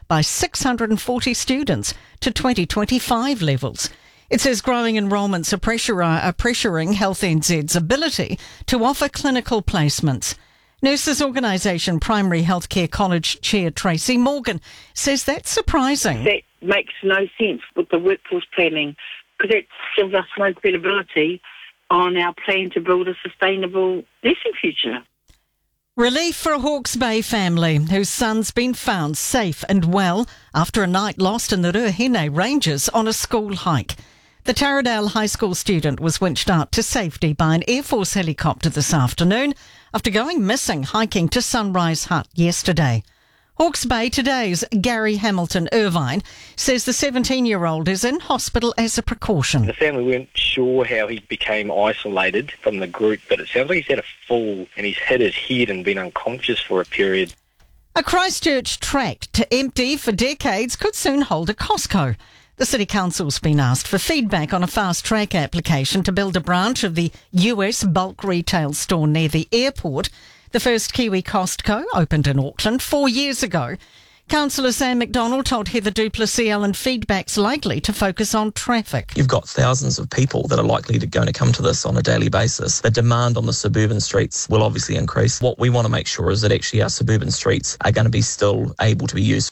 by 640 students to 2025 levels. It says growing enrolments are pressuring Health NZ's ability to offer clinical placements. Nurses Organisation Primary Healthcare College Chair Tracy Morgan says that's surprising. That makes no sense with the workforce planning, because it gives us no credibility on our plan to build a sustainable nursing future. Relief for a Hawke's Bay family whose son's been found safe and well after a night lost in the Ruahine Ranges on a school hike. The Taradale High School student was winched out to safety by an Air Force helicopter this afternoon after going missing hiking to Sunrise Hut yesterday. Hawke's Bay Today's Gary Hamilton Irvine says the 17-year-old is in hospital as a precaution. The family weren't sure how he became isolated from the group, but it sounds like he's had a fall and he's hit his head and been unconscious for a period. A Christchurch tract to empty for decades could soon hold a Costco. The City Council's been asked for feedback on a fast-track application to build a branch of the US bulk retail store near the airport. The first Kiwi Costco opened in Auckland 4 years ago. Councillor Sam McDonald told Heather Duplessis Allen feedback's likely to focus on traffic. You've got thousands of people that are likely to come to this on a daily basis. The demand on the suburban streets will obviously increase. What we want to make sure is that actually our suburban streets are going to be still able to be used.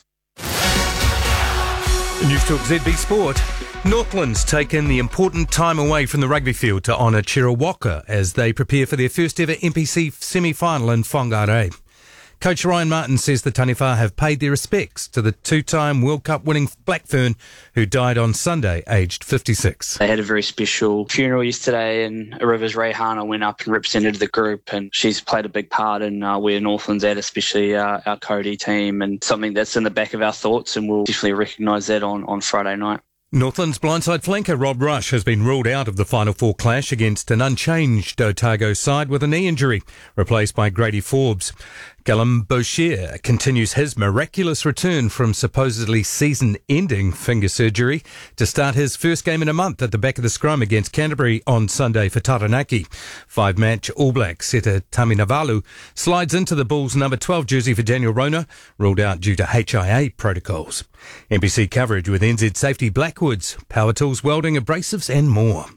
Newstalk ZB Sport. Northland's taken the important time away from the rugby field to honour Chiriwaka as they prepare for their first ever NPC semi-final in Whangarei. Coach Ryan Martin says the Taniwha have paid their respects to the two-time World Cup winning Blackfern who died on Sunday, aged 56. They had a very special funeral yesterday and Rivers Rehana went up and represented the group, and she's played a big part in where Northland's at, especially our Cody team, and something that's in the back of our thoughts, and we'll definitely recognise that on Friday night. Northland's blindside flanker Rob Rush has been ruled out of the Final Four clash against an unchanged Otago side with a knee injury, replaced by Grady Forbes. Callum Bouchier continues his miraculous return from supposedly season-ending finger surgery to start his first game in a month at the back of the scrum against Canterbury on Sunday for Taranaki. Five-match All Black setter Taminavalu slides into the Bulls' number 12 jersey for Daniel Rona, ruled out due to HIA protocols. NBC coverage with NZ Safety Blackwoods, power tools, welding, abrasives and more.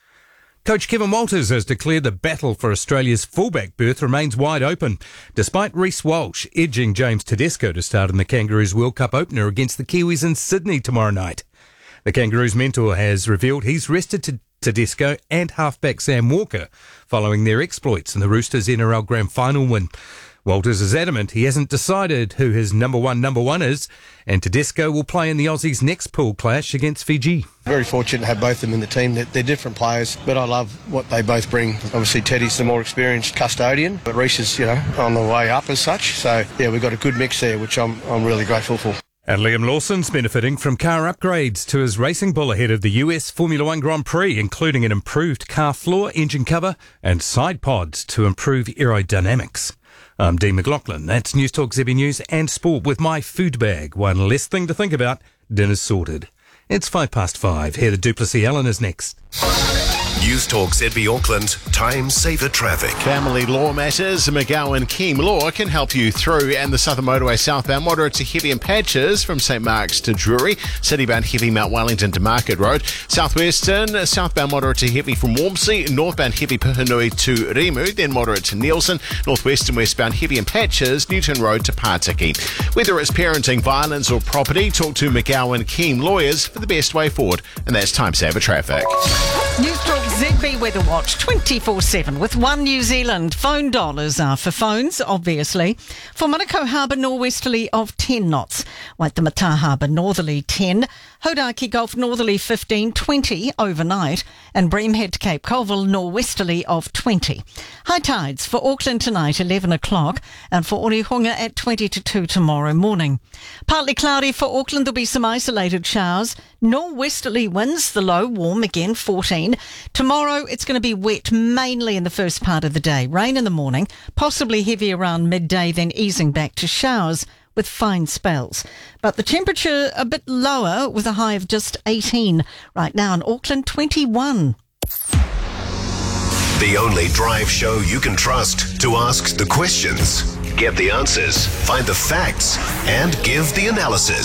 Coach Kevin Walters has declared the battle for Australia's fullback berth remains wide open, despite Reece Walsh edging James Tedesco to start in the Kangaroos World Cup opener against the Kiwis in Sydney tomorrow night. The Kangaroos mentor has revealed he's rested Tedesco and halfback Sam Walker following their exploits in the Roosters NRL Grand Final win. Walters is adamant he hasn't decided who his number one is, and Tedesco will play in the Aussies' next pool clash against Fiji. Very fortunate to have both of them in the team. They're different players, but I love what they both bring. Obviously, Teddy's the more experienced custodian, but Reece is, on the way up as such. So, yeah, we've got a good mix there, which I'm really grateful for. And Liam Lawson's benefiting from car upgrades to his racing bull ahead of the US Formula One Grand Prix, including an improved car floor, engine cover and side pods to improve aerodynamics. I'm Dean McLaughlin. That's Newstalk ZB News and Sport with my food bag. One less thing to think about. Dinner's sorted. It's 5:05. Heather Duplessis Allen is next. Newstalk ZB Auckland, time saver traffic. Family law matters, McGowan Keem Law can help you through, and the Southern Motorway southbound moderate to heavy in patches from St Mark's to Drury, citybound heavy Mount Wellington to Market Road, southwestern southbound moderate to heavy from Wormsey, northbound heavy Puhinui to Rimu, then moderate to Nielsen, northwestern westbound heavy in patches, Newton Road to Partiki. Whether it's parenting, violence or property, talk to McGowan Keem Lawyers for the best way forward, and that's time saver traffic. Newstalk ZB Weather Watch 24/7 with One New Zealand. Phone dollars are for phones, obviously. For Manukau Harbour, norwesterly of 10 knots. Waitemata Harbour, northerly 10. Hodaki Gulf, northerly 15, 20 overnight. And Breamhead to Cape Colville, norwesterly of 20. High tides for Auckland tonight, 11 o'clock. And for Orihunga at 20 to 2 tomorrow morning. Partly cloudy for Auckland, there'll be some isolated showers. Norwesterly winds, the low warm again, 14. Tomorrow it's going to be wet mainly in the first part of the day. Rain in the morning, possibly heavy around midday, then easing back to showers with fine spells. But the temperature a bit lower with a high of just 18. Right now in Auckland, 21. The only drive show you can trust to ask the questions, get the answers, find the facts, and give the analysis.